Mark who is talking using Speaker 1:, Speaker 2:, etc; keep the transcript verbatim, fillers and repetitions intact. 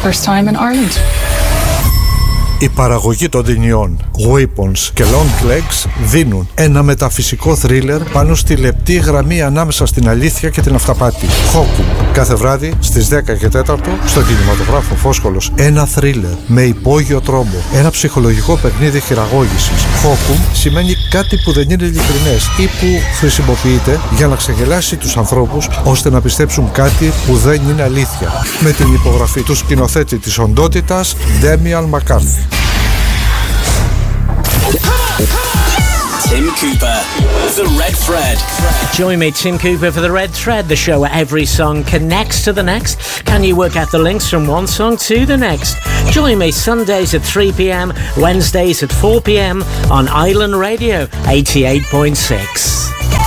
Speaker 1: first time in Ireland.
Speaker 2: Η παραγωγή των ταινιών Weapons και Long Legs δίνουν ένα μεταφυσικό θρίλερ πάνω στη λεπτή γραμμή ανάμεσα στην αλήθεια και την αυταπάτη. Χόκουμ, κάθε βράδυ στις δέκα και τέσσερα στο κινηματογράφο Φόσκολος. Ένα θρίλερ με υπόγειο τρόμο, ένα ψυχολογικό παιχνίδι χειραγώγησης. Χόκουμ σημαίνει κάτι που δεν είναι ειλικρινές ή που χρησιμοποιείται για να ξεγελάσει τους ανθρώπους ώστε να πιστέψουν κάτι που δεν είναι αλήθεια. Με την υπογραφή του σκηνοθέτη της οντότητας Demian McCarthy.
Speaker 3: Tim Cooper, The Red Thread.
Speaker 4: Join me, Tim Cooper, for The Red Thread, the show where every song connects to the next. Can you work out the links from one song to the next? Join me Sundays at three p.m, Wednesdays at four p.m on Island Radio eighty-eight point six.